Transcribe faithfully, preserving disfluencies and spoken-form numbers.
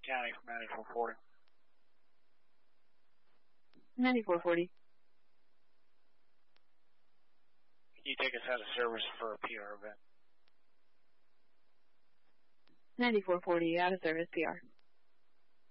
County for ninety-four forty. ninety-four forty. Can you take us out of service for a P R event? ninety-four forty, out of service, P R.